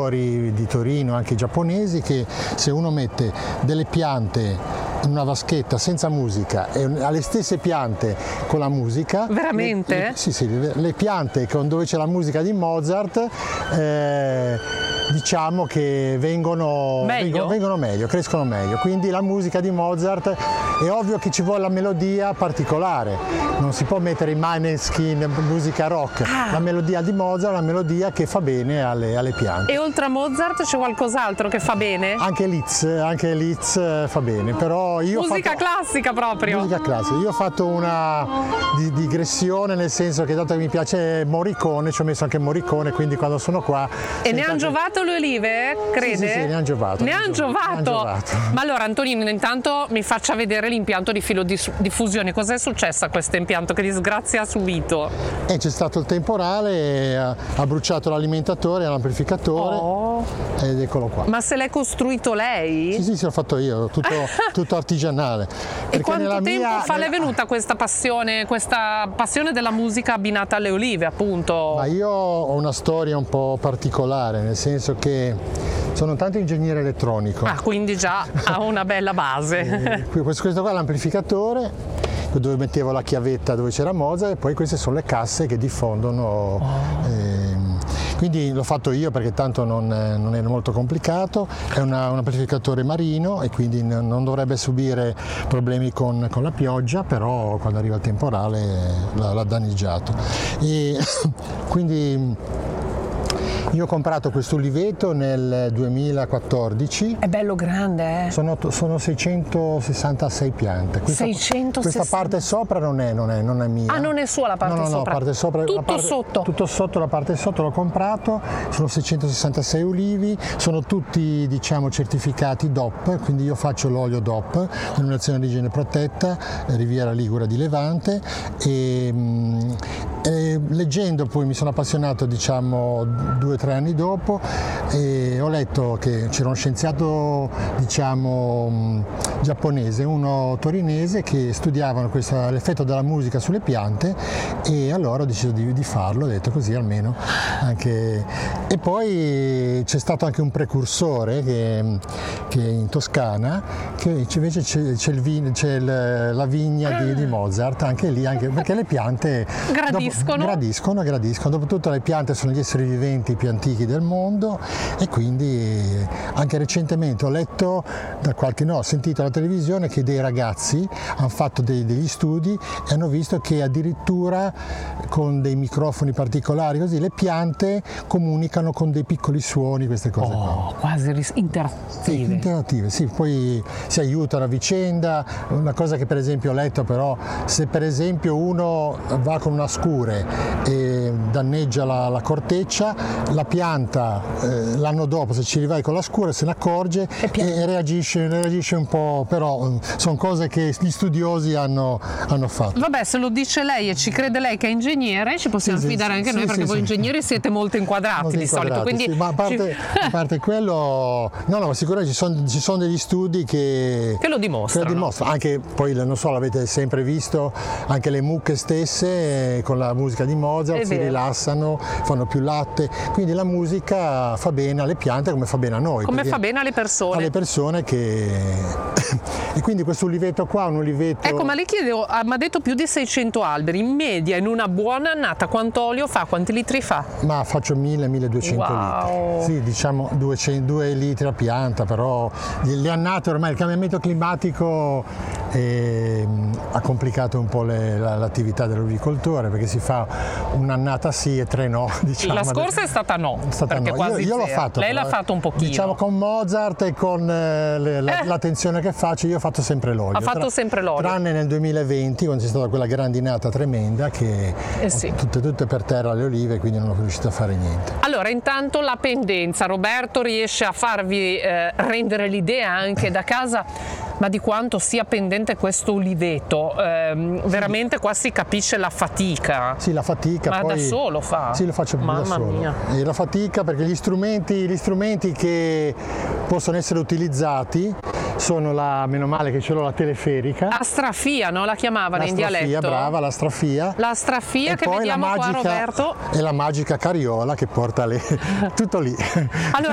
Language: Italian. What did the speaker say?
produttori di Torino, anche giapponesi, che se uno mette delle piante in una vaschetta senza musica e alle stesse piante con la musica. Veramente? Sì, le piante dove c'è la musica di Mozart diciamo che vengono meglio, crescono meglio. Quindi la musica di Mozart, è ovvio che ci vuole la melodia particolare, non si può mettere i Maneskin, musica rock. La melodia di Mozart è una melodia che fa bene alle piante. E oltre a Mozart c'è qualcos'altro che fa bene? Anche Liszt fa bene, però musica classica proprio. Musica classica. Io ho fatto una digressione, nel senso che dato che mi piace Morricone, ci ho messo anche Morricone, quindi quando sono qua. E ne hanno giovato le olive, crede? Sì, ne hanno giovato. Ma allora Antonino, intanto mi faccia vedere l'impianto di filodiffusione. Cos'è successo a questo impianto? Che disgrazia ha subito? C'è stato il temporale, ha bruciato l'alimentatore, l'amplificatore ed eccolo qua. Ma se l'hai costruito lei? Sì, l'ho fatto io, tutto artigianale. E quanto tempo fa le è venuta questa passione della musica abbinata alle olive, appunto? Ma io ho una storia un po' particolare, nel senso che sono tanto ingegnere elettronico. Quindi già ha una bella base. Questo qua è l'amplificatore, dove mettevo la chiavetta dove c'era Mozart, e poi queste sono le casse che diffondono. Quindi l'ho fatto io perché tanto non è molto complicato, è un amplificatore marino e quindi non dovrebbe subire problemi con la pioggia, però quando arriva il temporale l'ha danneggiato. E quindi io ho comprato questo uliveto nel 2014. È bello grande, eh? Sono 666 piante. Questa parte sopra non è mia. Non è sua la parte sopra? No, la parte sopra. Sotto? Tutto sotto, la parte sotto l'ho comprato, sono 666 ulivi, sono tutti certificati DOP, quindi io faccio l'olio DOP, denominazione di origine protetta, Riviera Ligure di Levante, e leggendo poi mi sono appassionato 2 o 3 anni dopo, e ho letto che c'era uno scienziato giapponese, uno torinese, che studiavano l'effetto della musica sulle piante, e allora ho deciso di farlo, ho detto così almeno anche. E poi c'è stato anche un precursore che è in Toscana, che invece c'è la vigna di Mozart, anche lì, perché le piante gradiscono. Dopotutto le piante sono gli esseri viventi più antichi del mondo, e quindi anche recentemente ho sentito alla televisione che dei ragazzi hanno fatto degli studi e hanno visto che addirittura con dei microfoni particolari così le piante comunicano con dei piccoli suoni, queste cose qua. Quasi interattive. Sì, poi si aiutano a vicenda. Una cosa che per esempio ho letto, però, se per esempio uno va con una scure e danneggia la corteccia, la pianta l'anno dopo, se ci rivai con la scure, se ne accorge e reagisce un po', però sono cose che gli studiosi hanno fatto. Vabbè, se lo dice lei e ci crede lei che è ingegnere, ci possiamo fidare anche noi, perché voi ingegneri siete molto inquadrati di solito. Quindi ma a parte quello, no, sicuramente ci sono degli studi che lo dimostrano. Anche poi, non so, l'avete sempre visto, anche le mucche stesse con la musica di Mozart si rilassano, fanno più latte, quindi la musica fa bene alle piante come fa bene a noi. Come fa bene alle persone. Alle persone e quindi questo uliveto qua è un uliveto. Ecco, ma le chiedevo, mi ha detto più di 600 alberi, in media in una buona annata quanto olio fa? Quanti litri fa? Ma faccio 1000-1200 litri. Sì, 2 litri a pianta, però le annate ormai il cambiamento climatico ha complicato un po' l'attività dell'olivicoltore, perché si fa un'annata sì e 3 no. La scorsa è stata no. Io l'ho fatto. Lei l'ha fatto un pochino. Con Mozart e con l'attenzione che faccio, io ho fatto sempre l'olio. Ha fatto sempre l'olio. Tranne nel 2020, quando c'è stata quella grandinata tremenda che tutte per terra le olive, quindi non ho riuscito a fare niente. Allora, intanto la pendenza. Roberto riesce a farvi rendere l'idea anche da casa, ma di quanto sia pendente questo uliveto. Veramente qua si capisce la fatica. Sì, la fatica. Ma poi da solo fa? Sì, lo faccio da solo. Mia. E la fatica, perché gli strumenti che possono essere utilizzati sono meno male che ce l'ho, la teleferica. Astrafia, no? La chiamavano in dialetto. Brava, l'astrafia. L'astrafia e che poi vediamo qua, Roberto. E la magica carriola che porta tutto lì. Allora,